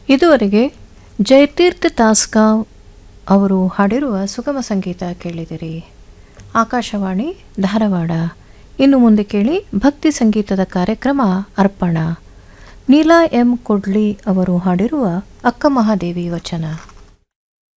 ಇದುವರೆಗೆ ಜಯತೀರ್ಥ ತಾಸ್ಗಾಂವ್ ಅವರು ಹಾಡಿರುವ ಸುಗಮ ಸಂಗೀತ ಕೇಳಿದಿರಿ. ಆಕಾಶವಾಣಿ ಧಾರವಾಡ. ಇನ್ನು ಮುಂದೆ ಕೇಳಿ ಭಕ್ತಿ ಸಂಗೀತದ ಕಾರ್ಯಕ್ರಮ ಅರ್ಪಣ. ನೀಲಾ ಎಂ ಕೊಡ್ಲಿ ಅವರು ಹಾಡಿರುವ ಅಕ್ಕ ಮಹಾದೇವಿ ವಚನ.